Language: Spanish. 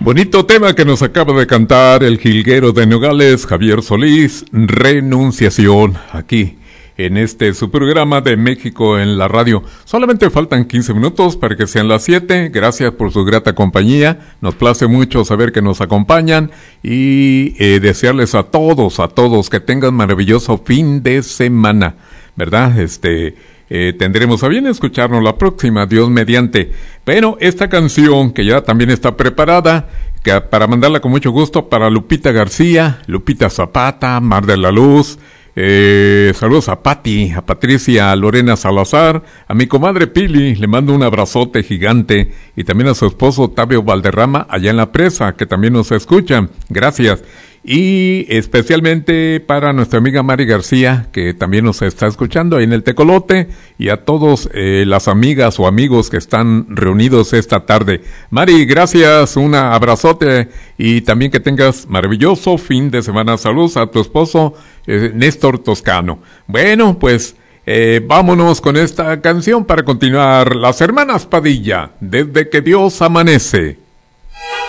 Bonito tema que nos acaba de cantar el jilguero de Nogales, Javier Solís, Renunciación, aquí en su programa de México en la radio. Solamente faltan 15 minutos para que sean las 7. Gracias por su grata compañía. Nos place mucho saber que nos acompañan y desearles a todos que tengan maravilloso fin de semana, ¿verdad? Tendremos a bien escucharnos la próxima, Dios mediante. Pero esta canción que ya también está preparada, que para mandarla con mucho gusto para Lupita García, Lupita Zapata, Mar de la Luz, saludos a Pati, a Patricia, a Lorena Salazar, a mi comadre Pili, le mando un abrazote gigante, y también a su esposo Octavio Valderrama, allá en la presa, que también nos escuchan, gracias. Y especialmente para nuestra amiga Mari García, que también nos está escuchando ahí en el Tecolote, y a todos las amigas o amigos que están reunidos esta tarde. Mari, gracias, un abrazote, y también que tengas maravilloso fin de semana. Saludos a tu esposo Néstor Toscano. Bueno, pues vámonos con esta canción para continuar. Las Hermanas Padilla, Desde que Dios amanece.